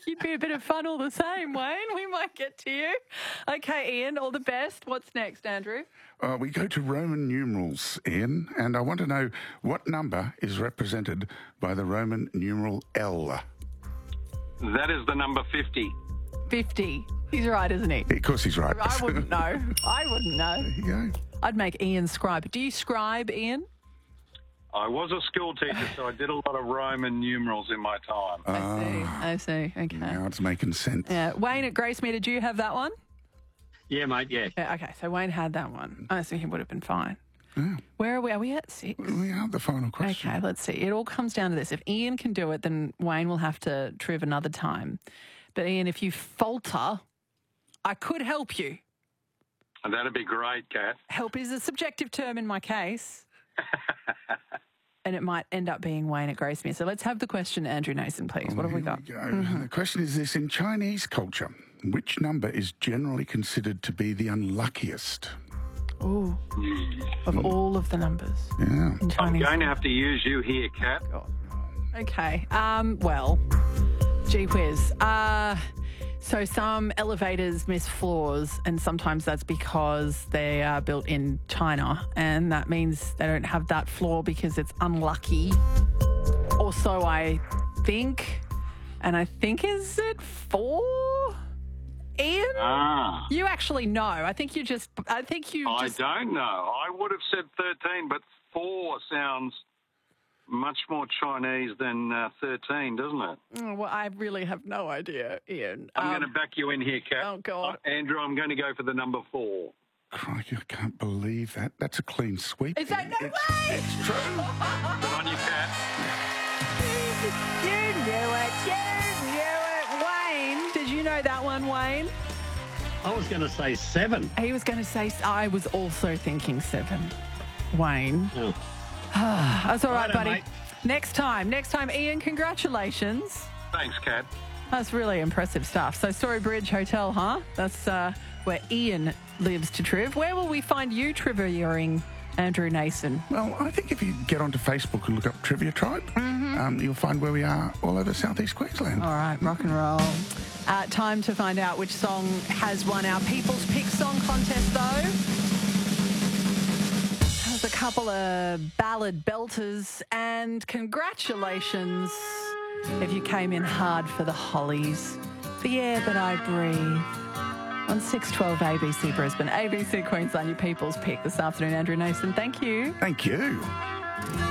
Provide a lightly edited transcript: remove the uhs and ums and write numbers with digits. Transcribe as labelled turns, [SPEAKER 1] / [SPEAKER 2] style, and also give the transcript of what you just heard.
[SPEAKER 1] think you'd be a bit of fun all the same, Wayne. We might get to you. Okay, Ian, all the best. What's next, Andrew?
[SPEAKER 2] We go to Roman numerals, Ian, and I want to know what number is represented by the Roman numeral L.
[SPEAKER 3] That is the number 50.
[SPEAKER 1] 50. He's right, isn't he?
[SPEAKER 2] Of course he's right.
[SPEAKER 1] I wouldn't know. I wouldn't know.
[SPEAKER 2] There you go.
[SPEAKER 1] I'd make Ian scribe. Do you scribe, Ian?
[SPEAKER 3] I was a school teacher, so I did a lot of Roman numerals in my time.
[SPEAKER 1] I see. Okay.
[SPEAKER 2] Now it's making sense.
[SPEAKER 1] Yeah. Wayne at Gracemere, did you have that one?
[SPEAKER 4] Yeah, mate, yeah.
[SPEAKER 1] Okay, so Wayne had that one. I think he would have been fine.
[SPEAKER 2] Yeah.
[SPEAKER 1] Where are we? Are we at 6?
[SPEAKER 2] We have the final question.
[SPEAKER 1] Okay, let's see. It all comes down to this. If Ian can do it, then Wayne will have to triv another time. But Ian, if you falter, I could help you.
[SPEAKER 3] And that'd be great, Kat.
[SPEAKER 1] Help is a subjective term in my case. And it might end up being Wayne at Gracemere. So let's have the question, Andrew Nason, please. What have we got?
[SPEAKER 2] The question is this. In Chinese culture, which number is generally considered to be the unluckiest?
[SPEAKER 1] Ooh. Of all of the numbers.
[SPEAKER 2] Yeah.
[SPEAKER 1] In
[SPEAKER 3] I'm
[SPEAKER 1] Chinese.
[SPEAKER 3] going to have to use you here, Kat.
[SPEAKER 1] Okay. Well, gee whiz. So some elevators miss floors, and sometimes that's because they are built in China, and that means they don't have that floor because it's unlucky. Also, I think, is it 4? Ian? You actually know. I think you
[SPEAKER 3] I don't know. I would have said 13, but 4 sounds much more Chinese than 13, doesn't it?
[SPEAKER 1] Oh, well, I really have no idea, Ian.
[SPEAKER 3] I'm going to back you in here, Kat.
[SPEAKER 1] Oh, God.
[SPEAKER 3] Andrew, I'm going to go for the number 4.
[SPEAKER 2] Crikey, I can't believe that. That's a clean sweep.
[SPEAKER 1] Is that no way?
[SPEAKER 2] It's true.
[SPEAKER 3] Good on you, Kat.
[SPEAKER 1] You knew it. Wayne, did you know that one, Wayne?
[SPEAKER 4] I was going to say 7.
[SPEAKER 1] He was going to say, I was also thinking 7. Wayne.
[SPEAKER 4] Oh.
[SPEAKER 1] That's all right,
[SPEAKER 4] Righto,
[SPEAKER 1] buddy.
[SPEAKER 4] mate.
[SPEAKER 1] Next time, Ian, congratulations.
[SPEAKER 3] Thanks, Kat.
[SPEAKER 1] That's really impressive stuff. So Storybridge Hotel, huh? That's where Ian lives to triv. Where will we find you triviaing Andrew Nason?
[SPEAKER 2] Well, I think if you get onto Facebook and look up Trivia Tribe, you'll find where we are all over southeast Queensland.
[SPEAKER 1] All right, rock and roll. Time to find out which song has won our People's Pick Song contest, though. There's a couple of ballad belters, and congratulations if you came in hard for the Hollies. The Air That I Breathe on 612 ABC Brisbane, ABC Queensland, your People's Pick this afternoon. Andrew Nason, thank you.
[SPEAKER 2] Thank you.